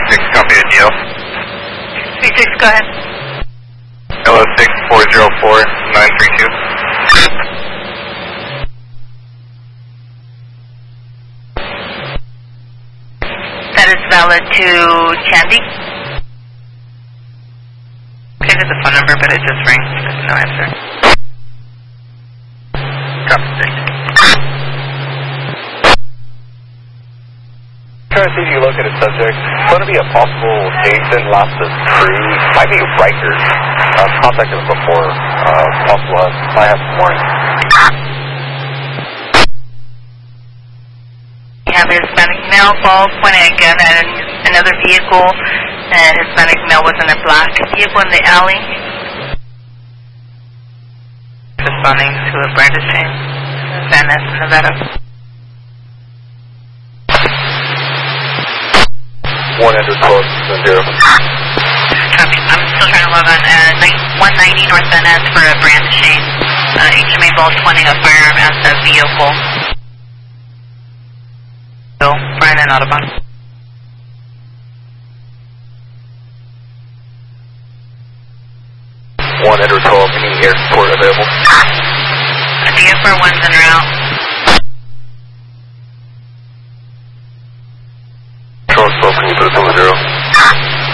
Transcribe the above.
6, copy to Neil. 36, go ahead. LO 6 404 932. That is valid to Chandy. Okay, there's a phone number, but it just rings. There's no answer. Copy, thanks. Trying to see if you located subject. It's going to be a possible Jason lost of crew. Might be Rikers. I've contacted him before. Possible. I have some more. We have a Hispanic male ball pointing a gun at another vehicle, and Hispanic male was in a black vehicle in the alley. Responding to a brandishing Van Ness, Nevada. 112 0. I'm still trying to log on. 190 North Van Ness for a brandishing. HMA ball pointing a firearm at the vehicle. Bill, Brian and Audubon. One Edward 12, any air support available? DFR 1's en route. Charles 12, can you put a